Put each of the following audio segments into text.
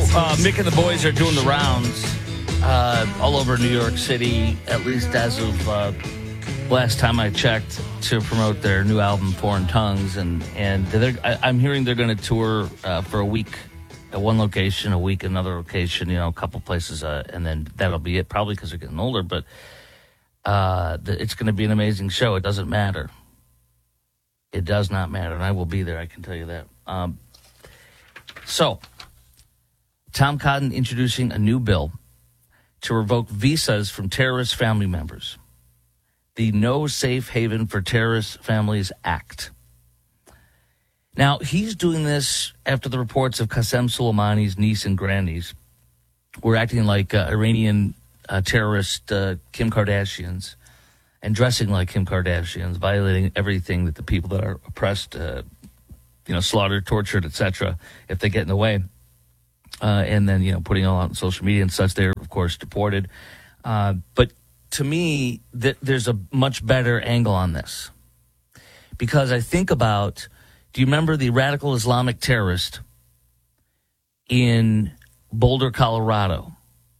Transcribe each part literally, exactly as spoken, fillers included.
uh, Mick and the boys are doing the rounds uh, all over New York City, at least as of uh, last time I checked, to promote their new album, Foreign Tongues. And, and they're, I, I'm hearing they're going to tour uh, for a week at one location, a week at another location, you know, a couple places, uh, and then that'll be it, probably because they're getting older. But uh, the, it's going to be an amazing show. It doesn't matter. It does not matter, and I will be there, I can tell you that. Um, so, Tom Cotton introducing a new bill to revoke visas from terrorist family members. The No Safe Haven for Terrorist Families Act. Now, he's doing this after the reports of Qasem Soleimani's niece and grandniece were acting like uh, Iranian uh, terrorist uh, Kim Kardashians and dressing like Kim Kardashians, violating everything that the people that are oppressed, uh, you know, slaughtered, tortured, et cetera, if they get in the way. Uh, and then, you know, putting all out on social media and such, they're, of course, deported. Uh, but to me, th- there's a much better angle on this. Because I think about, do you remember the radical Islamic terrorist in Boulder, Colorado?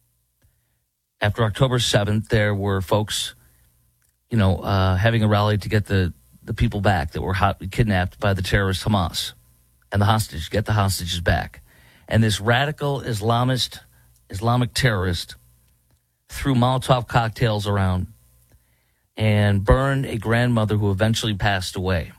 After October seventh, there were folks, you know, uh, having a rally to get the, the people back that were hot, kidnapped by the terrorist Hamas and the hostages, get the hostages back. And this radical Islamist, Islamic terrorist threw Molotov cocktails around and burned a grandmother who eventually passed away.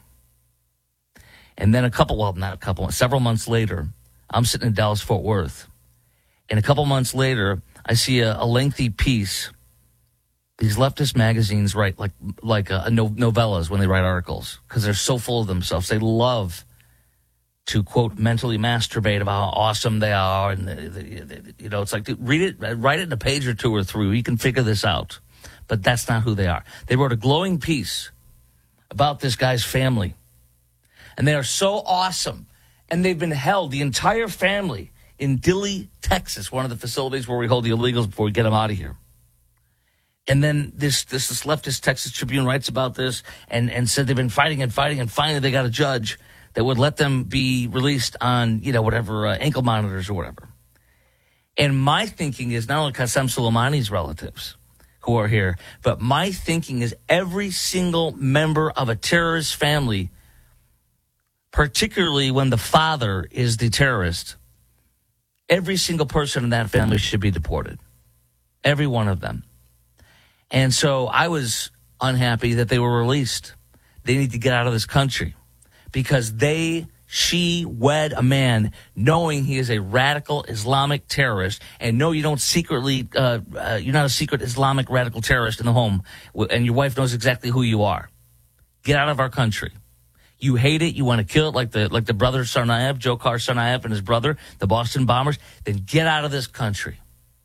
And then a couple, well, not a couple, several months later, I'm sitting in Dallas-Fort Worth. And a couple months later, I see a, a lengthy piece. These leftist magazines write like like a, a no, novellas when they write articles because they're so full of themselves. They love to, quote, mentally masturbate about how awesome they are. And, the, the, the, you know, it's like, read it, write it in a page or two or three. You can figure this out. But that's not who they are. They wrote a glowing piece about this guy's family. And they are so awesome. And they've been held, the entire family, in Dilley, Texas, one of the facilities where we hold the illegals before we get them out of here. And then this, this, this leftist Texas Tribune writes about this and, and said they've been fighting and fighting, and finally they got a judge that would let them be released on, you know, whatever, uh, ankle monitors or whatever. And my thinking is not only Qasem Soleimani's relatives who are here, but my thinking is every single member of a terrorist family, particularly when the father is the terrorist, every single person in that family should be deported. Every one of them. And so I was unhappy that they were released. They need to get out of this country. Because they, she wed a man knowing he is a radical Islamic terrorist. And no, you don't secretly, uh, uh, you're not a secret Islamic radical terrorist in the home. And your wife knows exactly who you are. Get out of our country. You hate it. You want to kill it like the like the brother Tsarnaev, Dzhokhar Tsarnaev and his brother, the Boston bombers. Then get out of this country.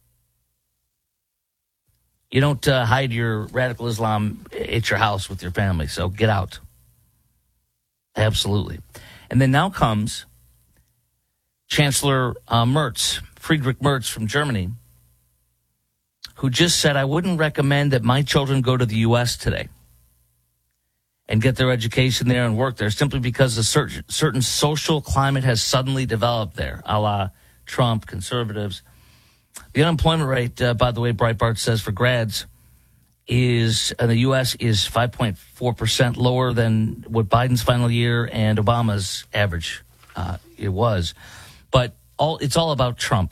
You don't uh, hide your radical Islam at your house with your family. So get out. Absolutely. And then now comes Chancellor uh, Merz, Friedrich Merz from Germany, who just said, I wouldn't recommend that my children go to the U S today and get their education there and work there simply because a certain, certain social climate has suddenly developed there, a la Trump, conservatives. The unemployment rate, uh, by the way, Breitbart says for grads, is in the U S is five point four percent lower than what Biden's final year and Obama's average uh, it was. But all it's all about Trump.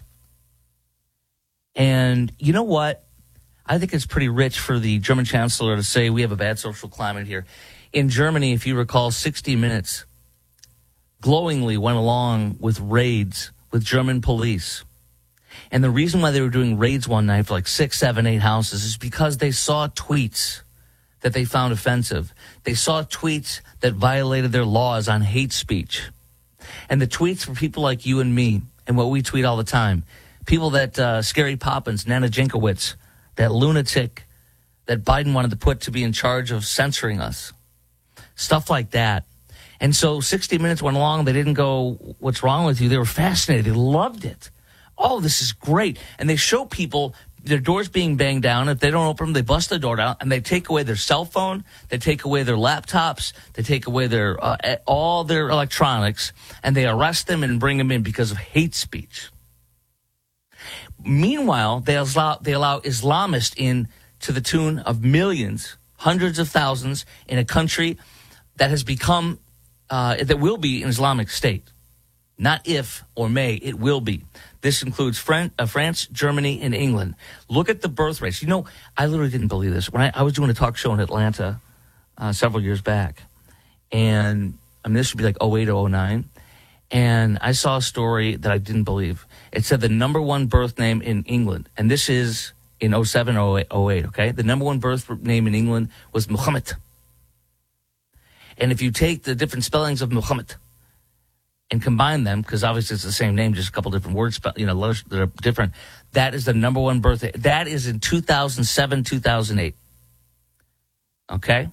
And you know what? I think it's pretty rich for the German chancellor to say we have a bad social climate here. In Germany, if you recall, sixty minutes glowingly went along with raids with German police. And the reason why they were doing raids one night for like six, seven, eight houses is because they saw tweets that they found offensive. They saw tweets that violated their laws on hate speech. And the tweets for people like you and me and what we tweet all the time, people that uh, Scary Poppins, Nana Jinkowitz, that lunatic that Biden wanted to put to be in charge of censoring us, stuff like that. And so sixty minutes went along. They didn't go, what's wrong with you? They were fascinated. They loved it. Oh, this is great. And they show people their doors being banged down. If they don't open them, they bust the door down, and they take away their cell phone, they take away their laptops, they take away their uh, all their electronics, and they arrest them and bring them in because of hate speech. Meanwhile, they allow, they allow Islamists in to the tune of millions, hundreds of thousands, in a country that has become, uh, that will be an Islamic state. Not if or may, it will be. This includes Fran- uh, France, Germany, and England. Look at the birth rates. You know, I literally didn't believe this. When I, I was doing a talk show in Atlanta uh, several years back, and I mean, this would be like oh eight or oh nine, and I saw a story that I didn't believe. It said the number one birth name in England, and this is in oh seven or oh eight, okay? The number one birth name in England was Muhammad. And if you take the different spellings of Muhammad and combine them, because obviously it's the same name, just a couple different words, you know, letters that are different, that is the number one birth. That is in two thousand seven, two thousand eight. Okay?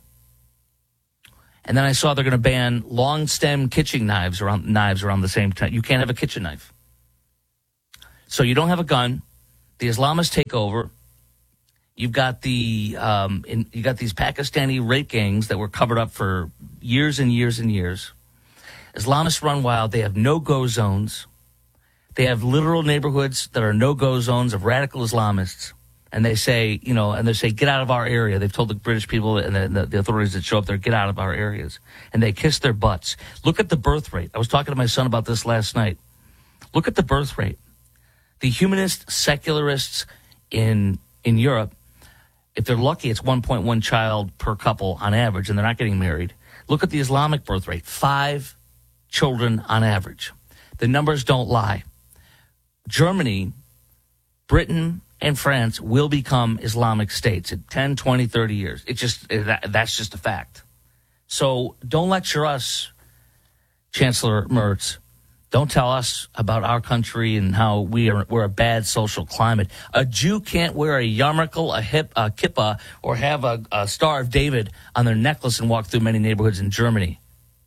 And then I saw they're going to ban long stem kitchen knives around knives around the same time. You can't have a kitchen knife. So you don't have a gun. The Islamists take over. You've got the um, in, you got these Pakistani rape gangs that were covered up for years and years and years. Islamists run wild. They have no-go zones. They have literal neighborhoods that are no-go zones of radical Islamists. And they say, you know, and they say, get out of our area. They've told the British people and the, the authorities that show up there, get out of our areas. And they kiss their butts. Look at the birth rate. I was talking to my son about this last night. Look at the birth rate. The humanist secularists in in Europe, if they're lucky, it's one point one child per couple on average, and they're not getting married. Look at the Islamic birth rate, five children on average. The numbers don't lie. Germany, Britain, and France will become Islamic states in ten, twenty, thirty years. It just that, that's just a fact. So don't lecture us, Chancellor Merz. Don't tell us about our country and how we are we're a bad social climate. A Jew can't wear a yarmulke, a hip, a kippah, or have a, a Star of David on their necklace and walk through many neighborhoods in Germany.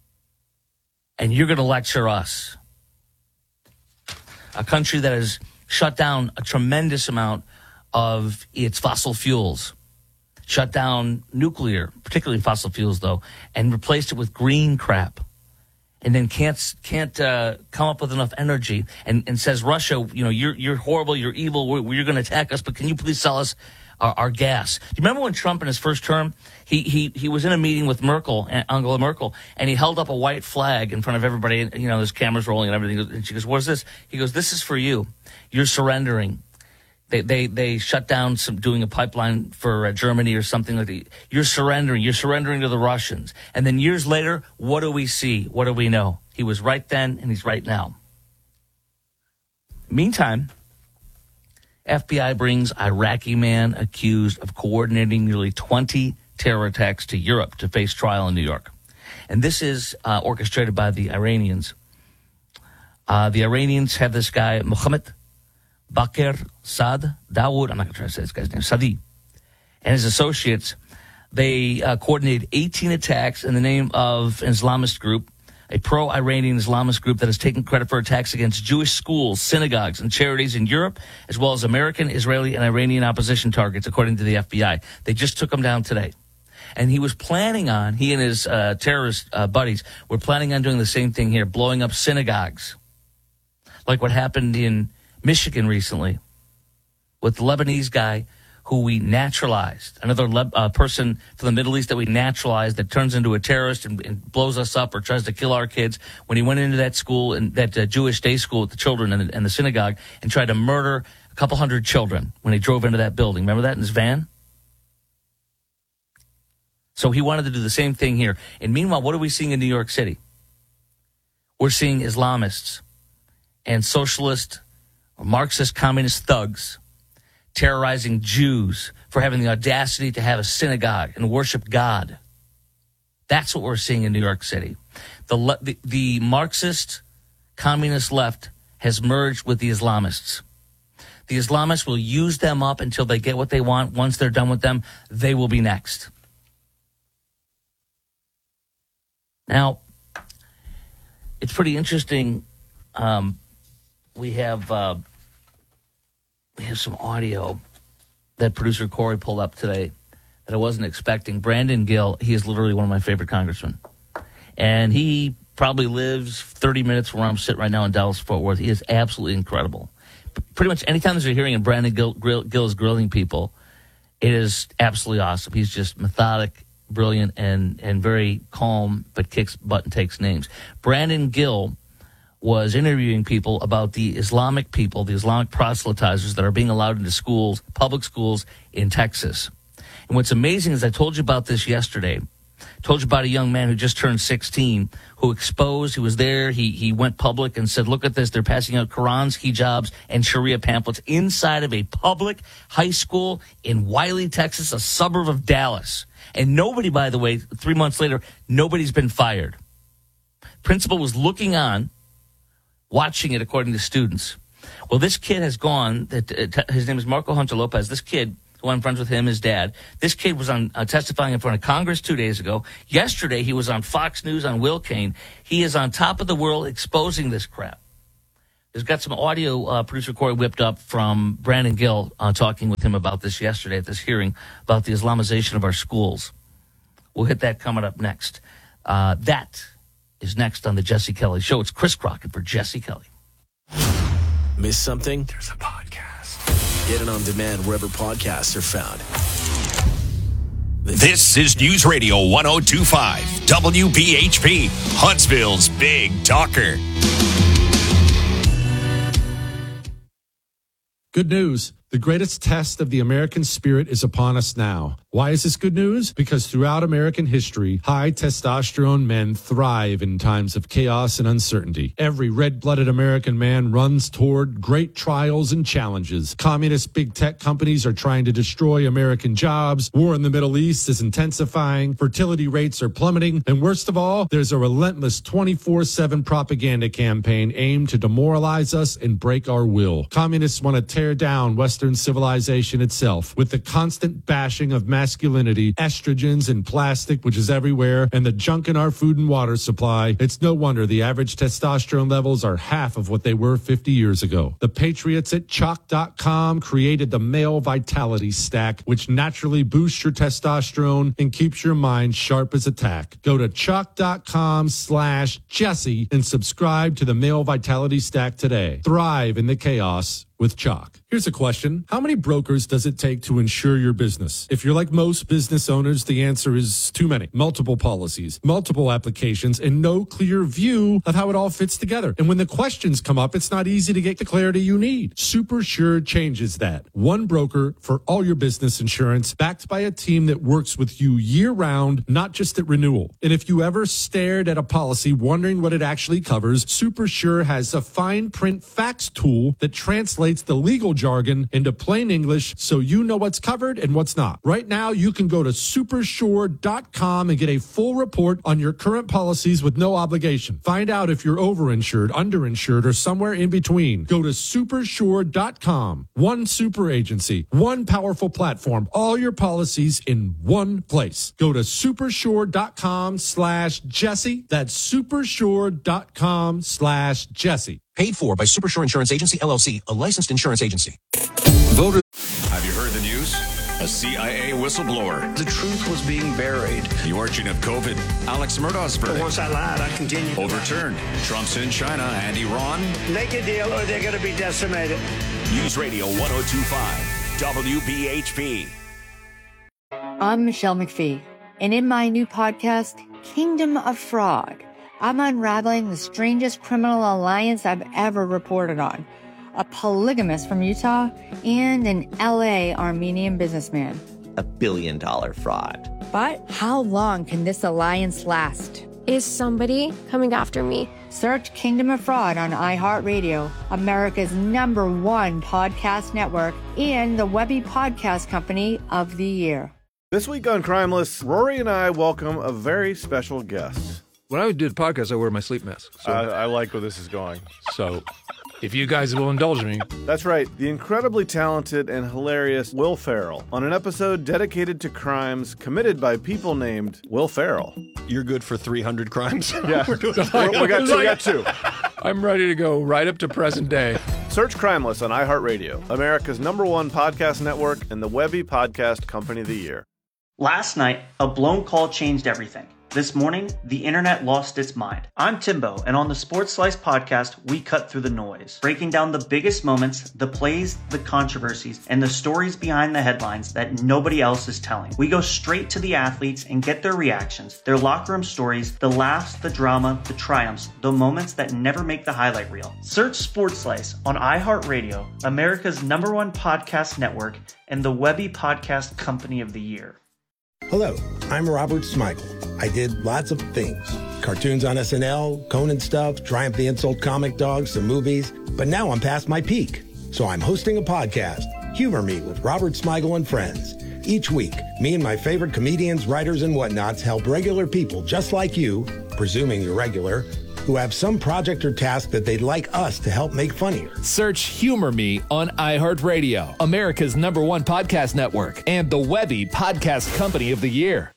And you're going to lecture us. A country that has shut down a tremendous amount of its fossil fuels, shut down nuclear, particularly fossil fuels, though, and replaced it with green crap. And then can't can't uh, come up with enough energy, and, and says, Russia, you know, you're you're horrible, you're evil, we're, you're going to attack us, but can you please sell us our, our gas? Do you remember when Trump in his first term, he he he was in a meeting with Merkel, Angela Merkel, and he held up a white flag in front of everybody, and, you know, there's cameras rolling and everything, and she goes, what is this? He goes, this is for you. You're surrendering. They they they shut down some doing a pipeline for uh, Germany or something like that. You're surrendering. You're surrendering to the Russians. And then years later, what do we see? What do we know? He was right then, and he's right now. Meantime, F B I brings Iraqi man accused of coordinating nearly twenty terror attacks to Europe to face trial in New York. And this is uh, orchestrated by the Iranians. Uh, the Iranians have this guy, Mohammed Bakr Saad Dawood, I'm not going to try to say this guy's name, Sadi, and his associates. They uh, coordinated eighteen attacks in the name of an Islamist group, a pro-Iranian Islamist group that has taken credit for attacks against Jewish schools, synagogues, and charities in Europe, as well as American, Israeli, and Iranian opposition targets, according to the F B I. They just took him down today. And he was planning on, he and his uh, terrorist uh, buddies were planning on doing the same thing here, blowing up synagogues, like what happened in Michigan recently with the Lebanese guy who we naturalized, another Le- uh, person from the Middle East that we naturalized that turns into a terrorist and, and blows us up or tries to kill our kids. When he went into that school, and that uh, Jewish day school with the children and the, and the synagogue, and tried to murder a couple hundred children when he drove into that building. Remember that in his van? So he wanted to do the same thing here. And meanwhile, what are we seeing in New York City? We're seeing Islamists and socialist or Marxist communist thugs terrorizing Jews for having the audacity to have a synagogue and worship God. That's what we're seeing in New York City. The, the, the Marxist communist left has merged with the Islamists. The Islamists will use them up until they get what they want. Once they're done with them, they will be next. Now, it's pretty interesting. Um, we have uh, we have some audio that producer Corey pulled up today that I wasn't expecting. Brandon Gill, he is literally one of my favorite congressmen. And he probably lives thirty minutes from where I'm sitting right now in Dallas-Fort Worth. He is absolutely incredible. pretty much anytime there's a hearing and Brandon Gill, Gill, Gill is grilling people, it is absolutely awesome. He's just methodic, brilliant, and, and very calm, but kicks butt and takes names. Brandon Gill was interviewing people about the Islamic people, the Islamic proselytizers that are being allowed into schools, public schools in Texas. And what's amazing is I told you about this yesterday. Told you about a young man who just turned sixteen, who exposed, he was there, he he went public and said, look at this, they're passing out Qurans, hijabs, and Sharia pamphlets inside of a public high school in Wiley, Texas, a suburb of Dallas. And nobody, by the way, three months later, nobody's been fired. Principal was looking on, watching it according to students. Well, this kid has gone, his name is Marco Hunter Lopez, this kid, who I'm friends with him, his dad. This kid was on uh, testifying in front of Congress two days ago. Yesterday, he was on Fox News on Will Cain. He is on top of the world exposing this crap. There's got some audio uh, producer Corey whipped up from Brandon Gill uh, talking with him about this yesterday at this hearing about the Islamization of our schools. We'll hit that coming up next. Uh, that is next on the Jesse Kelly Show. It's Chris Crockett for Jesse Kelly. Miss something? There's a podcast. Get it on demand wherever podcasts are found. This is News Radio one oh two point five, W B H P, Huntsville's Big Talker. Good news. The greatest test of the American spirit is upon us now. Why is this good news? Because throughout American history, high testosterone men thrive in times of chaos and uncertainty. Every red-blooded American man runs toward great trials and challenges. Communist big tech companies are trying to destroy American jobs. War in the Middle East is intensifying. Fertility rates are plummeting. And worst of all, there's a relentless twenty-four seven propaganda campaign aimed to demoralize us and break our will. Communists want to tear down Western civilization itself with the constant bashing of masculinity, estrogens, and plastic, which is everywhere, and the junk in our food and water supply. It's no wonder the average testosterone levels are half of what they were fifty years ago. The patriots at chalk dot com created the Male Vitality Stack, which naturally boosts your testosterone and keeps your mind sharp as a tack. Go to chalk dot com slash Jesse and subscribe to the Male Vitality Stack today. Thrive in the chaos with Chalk. Here's a question. How many brokers does it take to insure your business? If you're like most business owners, the answer is too many. Multiple policies, multiple applications, and no clear view of how it all fits together. And when the questions come up, it's not easy to get the clarity you need. SuperSure changes that. One broker for all your business insurance, backed by a team that works with you year-round, not just at renewal. And if you ever stared at a policy wondering what it actually covers, SuperSure has a fine print facts tool that translates the legal jargon into plain English so you know what's covered and what's not. Right now, you can go to supersure dot com and get a full report on your current policies with no obligation. Find out if you're overinsured, underinsured, or somewhere in between. Go to supersure dot com. One super agency, one powerful platform, all your policies in one place. Go to supersure dot com slash Jesse. That's supersure dot com slash Jesse. Paid for by Supersure Insurance Agency, L L C, a licensed insurance agency. Voter. Have you heard the news? A C I A whistleblower. The truth was being buried. The origin of COVID. Alex Murdaugh's verdict. Once I lied, I continue. Overturned. Trump's in China and Iran. Make a deal or they're going to be decimated. News Radio one oh two point five, W B H P. I'm Michelle McPhee, and in my new podcast, Kingdom of Fraud, I'm unraveling the strangest criminal alliance I've ever reported on. A polygamist from Utah and an L A Armenian businessman. A billion dollar fraud. But how long can this alliance last? Is somebody coming after me? Search Kingdom of Fraud on iHeartRadio, America's number one podcast network, and the Webby Podcast Company of the Year. This week on Crimeless, Rory and I welcome a very special guest. When I do the podcast, I wear my sleep mask. So, I, I like where this is going. So, if you guys will indulge me. That's right. The incredibly talented and hilarious Will Ferrell on an episode dedicated to crimes committed by people named Will Ferrell. You're good for three hundred crimes? Yeah. We're, we got two. We got two. I'm ready to go right up to present day. Search Crimeless on iHeartRadio, America's number one podcast network and the Webby Podcast Company of the Year. Last night, a blown call changed everything. This morning, the internet lost its mind. I'm Timbo, and on the Sports Slice podcast, we cut through the noise, breaking down the biggest moments, the plays, the controversies, and the stories behind the headlines that nobody else is telling. We go straight to the athletes and get their reactions, their locker room stories, the laughs, the drama, the triumphs, the moments that never make the highlight reel. Search Sports Slice on iHeartRadio, America's number one podcast network, and the Webby Podcast Company of the Year. Hello, I'm Robert Smigel. I did lots of things. Cartoons on S N L, Conan stuff, Triumph the Insult Comic Dog, some movies. But now I'm past my peak. So I'm hosting a podcast, Humor Me with Robert Smigel and Friends. Each week, me and my favorite comedians, writers, and whatnots help regular people just like you, presuming you're regular, who have some project or task that they'd like us to help make funnier. Search Humor Me on iHeartRadio, America's number one podcast network, and the Webby Podcast Company of the Year.